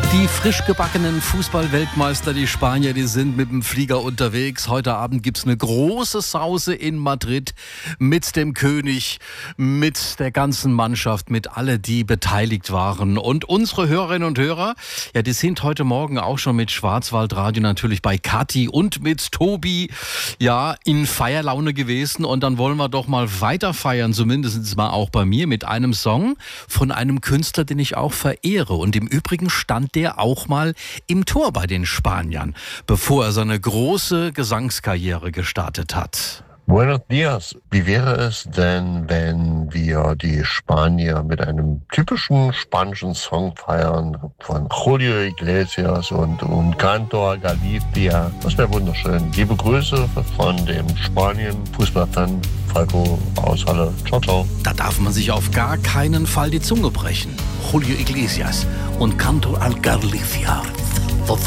Die frisch gebackenen Fußball-Weltmeister, die Spanier, die sind mit dem Flieger unterwegs. Heute Abend gibt's eine große Sause in Madrid mit dem König, mit der ganzen Mannschaft, mit alle, die beteiligt waren. Und unsere Hörerinnen und Hörer, ja, die sind heute Morgen auch schon mit Schwarzwaldradio natürlich bei Kathi und mit Tobi, ja, in Feierlaune gewesen. Und dann wollen wir doch mal weiter feiern, zumindest mal auch bei mir, mit einem Song von einem Künstler, den ich auch verehre. Und im Übrigen stand der auch mal im Tor bei den Spaniern, bevor er seine große Gesangskarriere gestartet hat. Buenos dias. Wie wäre es denn, wenn wir die Spanier mit einem typischen spanischen Song feiern von Julio Iglesias und Un Canto a Galicia? Das wäre wunderschön. Liebe Grüße von dem Spanien-Fußballfan Falco aus Halle. Ciao, ciao. Da darf man sich auf gar keinen Fall die Zunge brechen. Julio Iglesias und Canto a Galicia.